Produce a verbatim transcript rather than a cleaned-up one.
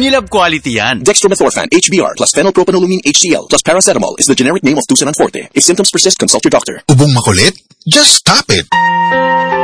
Unilab quality yan. Dextromethorphan H B R plus phenylpropanolamine H C L plus paracetamol is the generic name of Tusanan Forte. If symptoms persist, consult your doctor. Ubong makulit? Just stop it.